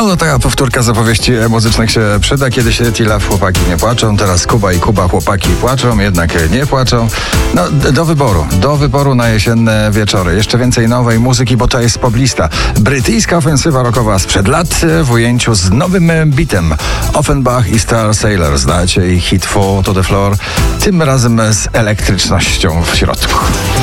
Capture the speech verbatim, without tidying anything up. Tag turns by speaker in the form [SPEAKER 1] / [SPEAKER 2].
[SPEAKER 1] No taka powtórka z opowieści muzycznych się przyda. Kiedyś Tila chłopaki nie płaczą, teraz Kuba i Kuba chłopaki płaczą, jednak nie płaczą. No do wyboru, do wyboru na jesienne wieczory. Jeszcze więcej nowej muzyki, bo to jest poblista. Brytyjska ofensywa rockowa sprzed lat w ujęciu z nowym bitem. Offenbach i Star Sailor, znacie ich hit Fall to the Floor, tym razem z elektrycznością w środku.